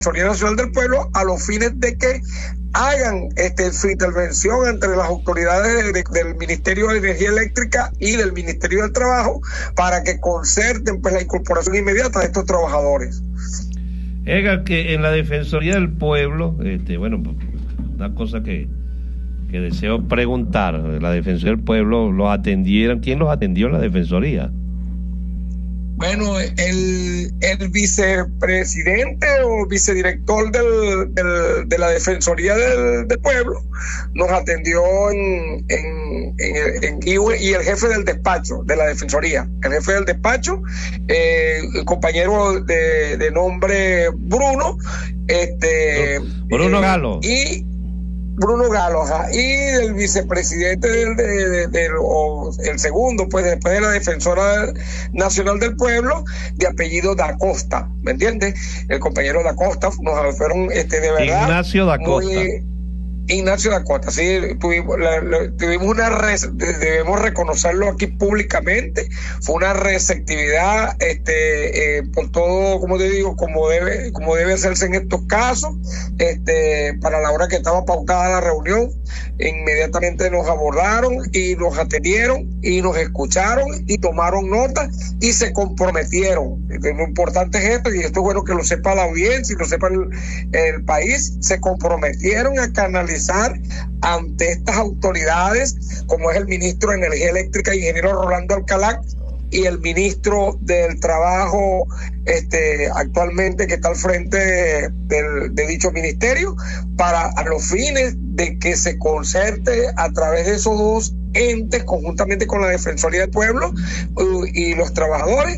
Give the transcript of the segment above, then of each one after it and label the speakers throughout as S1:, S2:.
S1: Defensoría Nacional del Pueblo a los fines de que hagan su intervención entre las autoridades del Ministerio de Energía Eléctrica y del Ministerio del Trabajo para que concerten pues la incorporación inmediata de estos trabajadores.
S2: Edgar, que en la Defensoría del Pueblo, bueno, una cosa que deseo preguntar, la Defensoría del Pueblo, ¿los atendieron? ¿Quién los atendió en la Defensoría?
S1: Bueno, el vicepresidente o vicedirector de la Defensoría del Pueblo nos atendió y el jefe del despacho de la Defensoría, el jefe del despacho, el compañero de nombre Bruno,
S2: Bruno Galo.
S1: Bruno Galo, y el vicepresidente el segundo, pues después de la Defensora Nacional del Pueblo, de apellido Da Costa, ¿me entiendes? El compañero Da Costa nos fueron de verdad.
S2: Ignacio Da Costa.
S1: Ignacio Da Costa, sí, tuvimos debemos reconocerlo aquí públicamente, fue una receptividad por todo, como te digo, como debe hacerse en estos casos, para la hora que estaba pautada la reunión, inmediatamente nos abordaron y nos atendieron y nos escucharon y tomaron nota y se comprometieron. Lo importante es esto, y esto es bueno que lo sepa la audiencia y lo sepa el país, se comprometieron a canalizar ante estas autoridades, como es el ministro de Energía Eléctrica, ingeniero Rolando Alcalá, y el ministro del Trabajo actualmente que está al frente de dicho ministerio, para a los fines de que se concerte a través de esos dos entes, conjuntamente con la Defensoría del Pueblo y los trabajadores,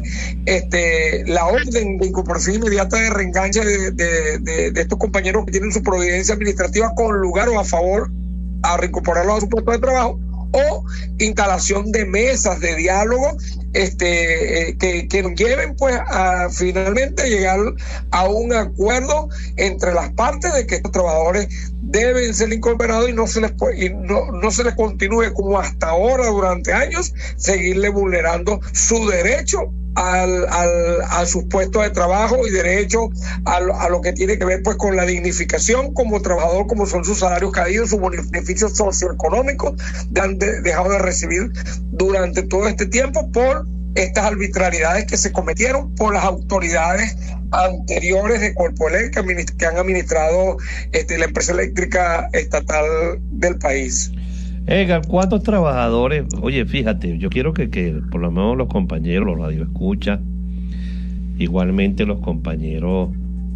S1: la orden de incorporación inmediata de reenganche de estos compañeros que tienen su providencia administrativa con lugar o a favor a reincorporarlos a su puesto de trabajo, o instalación de mesas de diálogo que nos lleven pues a finalmente llegar a un acuerdo entre las partes de que estos trabajadores deben ser incorporados y no se les continúe como hasta ahora durante años seguirle vulnerando su derecho a sus puestos de trabajo y derecho a lo que tiene que ver pues con la dignificación como trabajador, como son sus salarios caídos, sus beneficios socioeconómicos que han dejado de recibir durante todo este tiempo por estas arbitrariedades que se cometieron por las autoridades anteriores de Corpoelec que han administrado la empresa eléctrica estatal del país.
S2: Edgar, ¿cuántos trabajadores? Oye, fíjate, yo quiero que por lo menos los compañeros, los radioescuchas, igualmente los compañeros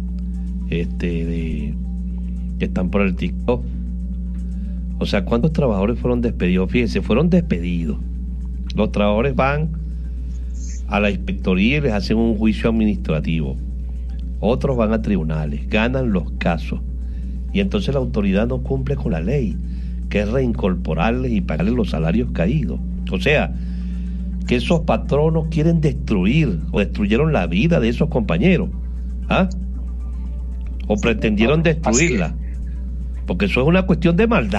S2: que están por el TikTok, o sea, ¿cuántos trabajadores fueron despedidos? Fíjense, fueron despedidos. Los trabajadores van a la inspectoría y les hacen un juicio administrativo. Otros van a tribunales, ganan los casos, y entonces la autoridad no cumple con la ley, que es reincorporarles y pagarles los salarios caídos. O sea, que esos patronos quieren destruir o destruyeron la vida de esos compañeros, o pretendieron destruirla, porque eso es una cuestión de maldad.